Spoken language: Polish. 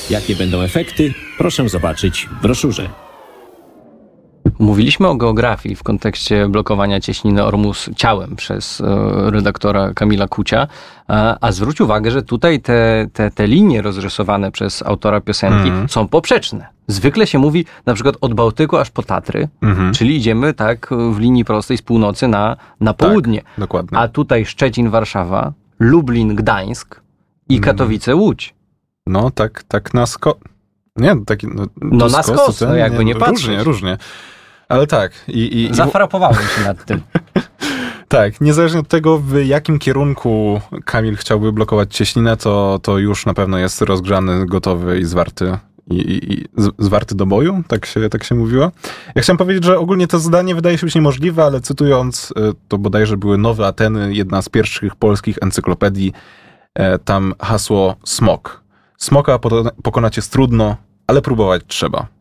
Jakie będą efekty? Proszę zobaczyć w broszurze. Mówiliśmy o geografii w kontekście blokowania cieśniny Ormus ciałem przez redaktora Kamila Kucia, a zwróć uwagę, że tutaj te linie rozrysowane przez autora piosenki są poprzeczne. Zwykle się mówi na przykład od Bałtyku aż po Tatry, czyli idziemy tak w linii prostej z północy na południe. Tak, dokładnie. A tutaj Szczecin, Warszawa, Lublin, Gdańsk i Katowice, Łódź. No tak na Nie, taki... No na skos, no jakby nie patrzeć. Różnie. Ale tak. Zafrapowałem się nad tym. Tak, niezależnie od tego, w jakim kierunku Kamil chciałby blokować cieśninę, to już na pewno jest rozgrzany, gotowy i zwarty. Zwarty do boju, tak się mówiło. Ja chciałem powiedzieć, że ogólnie to zadanie wydaje się być niemożliwe, ale cytując, to bodajże były Nowe Ateny, jedna z pierwszych polskich encyklopedii, tam hasło smok. Smoka pokonać jest trudno, ale próbować trzeba.